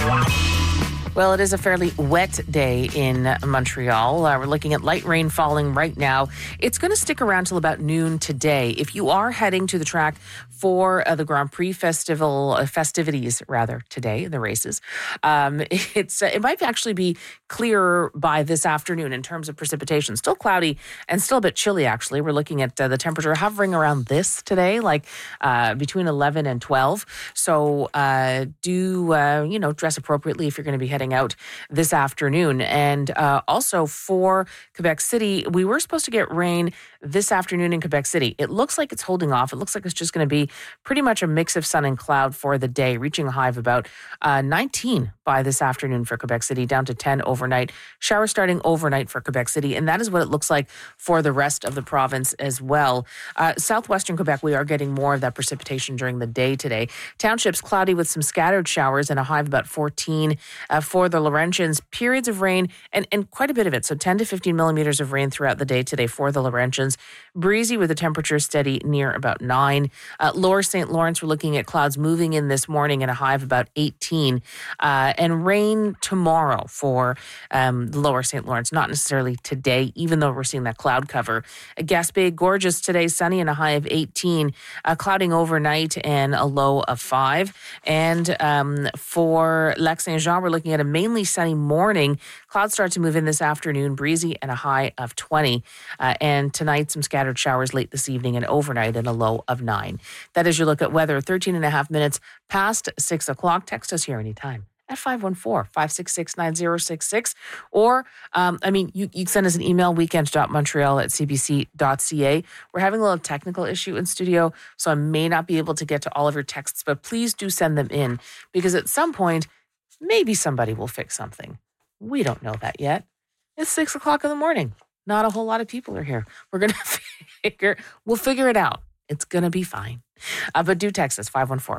Well, it is a fairly wet day in Montreal. We're looking at light rain falling right now. It's going to stick around till about noon today. If you are heading to the track for the Grand Prix festivities today, the races, it might actually be clearer by this afternoon in terms of precipitation. Still cloudy and still a bit chilly, actually. We're looking at the temperature hovering around this today, like between 11 and 12. So dress appropriately if you're going to be heading out this afternoon. And also for Quebec City, we were supposed to get rain this afternoon in Quebec City. It looks like it's holding off. It looks like it's just going to be pretty much a mix of sun and cloud for the day, reaching a high of about 19 by this afternoon for Quebec City, down to 10 overnight. Showers starting overnight for Quebec City, and that is what it looks like for the rest of the province as well. Southwestern Quebec, we are getting more of that precipitation during the day today. Townships cloudy with some scattered showers and a high of about 14 for the Laurentians. Periods of rain and quite a bit of it, so 10 to 15 millimeters of rain throughout the day today for the Laurentians. Breezy with the temperature steady near about 9. Lower St. Lawrence, we're looking at clouds moving in this morning and a high of about 18. And rain tomorrow for the Lower St. Lawrence, not necessarily today, even though we're seeing that cloud cover. Gaspé, gorgeous today, sunny and a high of 18. Clouding overnight and a low of 5. And for Lac Saint Jean, we're looking at a mainly sunny morning. Clouds start to move in this afternoon, breezy and a high of 20. And tonight, some scattered showers late this evening and overnight and a low of 9. That is your look at weather. 13 and a half minutes past 6 o'clock. Text us here anytime at 514-566-9066. Or, you send us an email, weekend.montreal@cbc.ca. We're having a little technical issue in studio, so I may not be able to get to all of your texts, but please do send them in, because at some point, maybe somebody will fix something. We don't know that yet. It's 6 o'clock in the morning. Not a whole lot of people are here. We're going to we'll figure it out. It's going to be fine. But do text us,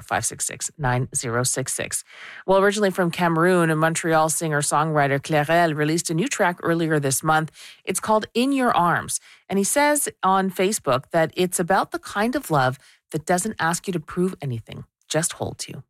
514-566-9066. Well, originally from Cameroon, a Montreal singer-songwriter Clairel released a new track earlier this month. It's called In Your Arms. And he says on Facebook that it's about the kind of love that doesn't ask you to prove anything, just holds you.